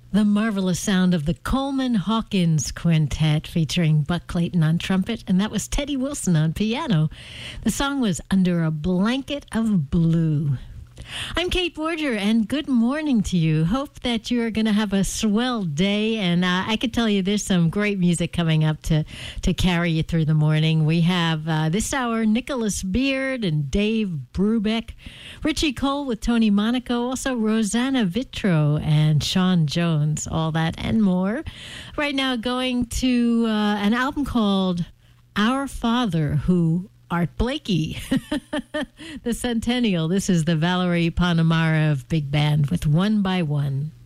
The marvelous sound of the Coleman Hawkins Quintet featuring Buck Clayton on trumpet, and that was Teddy Wilson on piano. The song was Under a Blanket of Blue. I'm Kate Borger, and good morning to you. Hope that you're going to have a swell day, and I could tell you there's some great music coming up to carry you through the morning. We have this hour Nicholas Beard and Dave Brubeck, Richie Cole with Tony Monaco, also Rosanna Vitro and Sean Jones, all that and more. Right now going to an album called Our Father Who Art Blakey, the Centennial. This is the Valerie Panamara of Big Band with One by One.